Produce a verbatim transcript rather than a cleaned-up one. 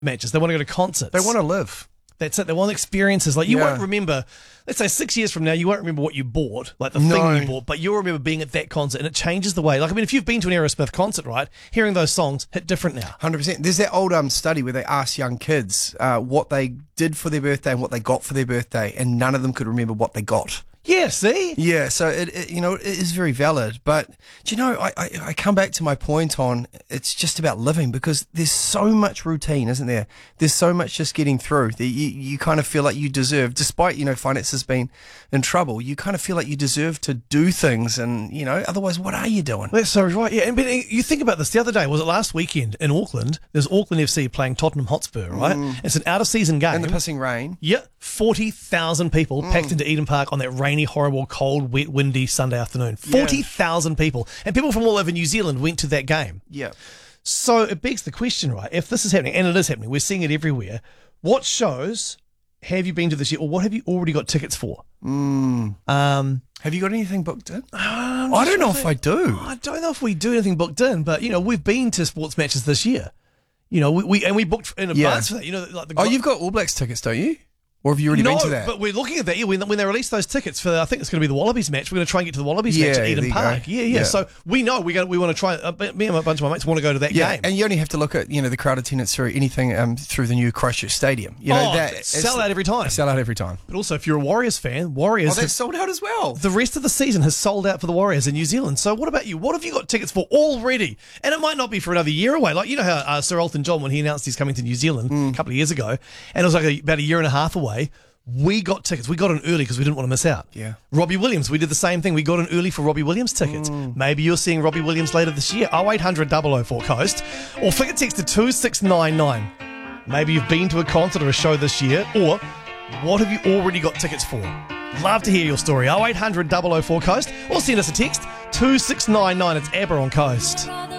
matches. They want to go to concerts. They want to live. That's it. They want experiences. Like you Yeah. won't remember, let's say six years from now, you won't remember what you bought, like the No. thing you bought, but you'll remember being at that concert, and it changes the way. Like, I mean, if you've been to an Aerosmith concert, right, hearing those songs hit different now. one hundred percent. There's that old um, study where they asked young kids uh, what they did for their birthday and what they got for their birthday, and none of them could remember what they got. Yeah, see? Yeah, so it, it you know it is very valid, but do you know I, I I come back to my point on it's just about living, because there's so much routine, isn't there? There's so much just getting through that you you kind of feel like you deserve, despite you know finances being in trouble, you kind of feel like you deserve to do things, and you know otherwise what are you doing? That's so right, yeah. And but you think about this the other day, was it last weekend in Auckland? There's Auckland F C playing Tottenham Hotspur, right? Mm. It's an out of season game. In the pissing rain. Yeah, forty thousand people Mm. packed into Eden Park on that rainy, horrible, cold, wet, windy Sunday afternoon. forty thousand people. And people from all over New Zealand went to that game. Yeah. So it begs the question, right? If this is happening, and it is happening, we're seeing it everywhere, what shows have you been to this year, or what have you already got tickets for? Mm. Um, have you got anything booked in? I'm I just don't know trying if to I think. do. I don't know if we do anything booked in, but, you know, we've been to sports matches this year. You know, we, we and we booked in advance Yeah. for that. You know, like the Oh, you've got All Blacks tickets, don't you? Or have you already no, been to that? but we're looking at that. Yeah, when, when they release those tickets for, I think it's going to be the Wallabies match. We're going to try and get to the Wallabies Yeah, match at there Eden you Park. go. Yeah, yeah, Yeah. So we know we go, we want to try. Uh, me and a bunch of my mates want to go to that Yeah, game. and you only have to look at you know the crowd attendance through anything um, through the new Christchurch Stadium. You know Oh, that it's sell out every time. Sell out every time. But also, if you're a Warriors fan, Warriors. Oh, that's have- sold out as well. the rest of the season has sold out for the Warriors in New Zealand. So what about you? What have you got tickets for already? And it might not be for another year away. Like, you know how uh, Sir Elton John, when he announced he's coming to New Zealand Mm. a couple of years ago, and it was like a, about a year and a half away, we got tickets. We got in early because we didn't want to miss out. Yeah. Robbie Williams, we did the same thing. We got in early for Robbie Williams tickets. Mm. Maybe you're seeing Robbie Williams later this year. oh eight hundred, double oh four Coast. Or flick a text to two six nine nine. Maybe you've been to a concert or a show this year. Or what have you already got tickets for? Love to hear your story. oh eight hundred, double oh four Coast. Or send us a text, two six nine nine. It's Abba on Coast.